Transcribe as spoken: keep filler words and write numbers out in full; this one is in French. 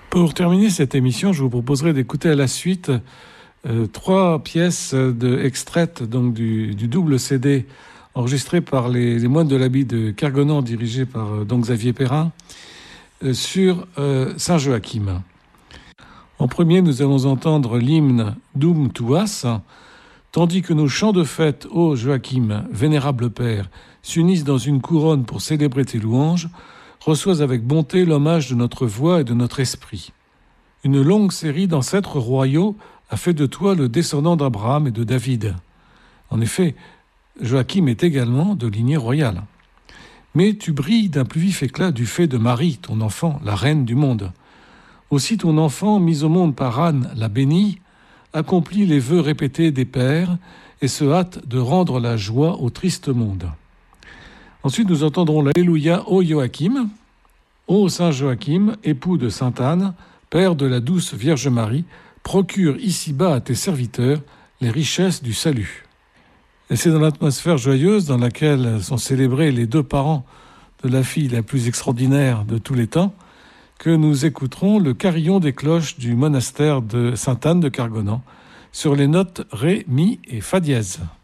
Pour terminer cette émission, je vous proposerai d'écouter à la suite euh, trois pièces de, extraites donc, du, du double C D enregistré par les, les moines de l'Abbey de Kergonan, dirigé par euh, donc Xavier Perrin, euh, sur euh, Saint Joachim. En premier, nous allons entendre l'hymne Dum Tuas, tandis que nos chants de fête, ô Joachim, vénérable Père, s'unissent dans une couronne pour célébrer tes louanges, reçois avec bonté l'hommage de notre voix et de notre esprit. Une longue série d'ancêtres royaux a fait de toi le descendant d'Abraham et de David. En effet, Joachim est également de lignée royale. Mais tu brilles d'un plus vif éclat du fait de Marie, ton enfant, la reine du monde. Aussi ton enfant, mis au monde par Anne, la bénie, accomplit les vœux répétés des pères et se hâte de rendre la joie au triste monde. Ensuite, nous entendrons l'Alléluia, ô Joachim, ô Saint Joachim, époux de Sainte Anne, père de la douce Vierge Marie, procure ici-bas à tes serviteurs les richesses du salut. Et c'est dans l'atmosphère joyeuse dans laquelle sont célébrés les deux parents de la fille la plus extraordinaire de tous les temps que nous écouterons le carillon des cloches du monastère de Sainte Anne de Kergonan sur les notes Ré, Mi et Fa dièse.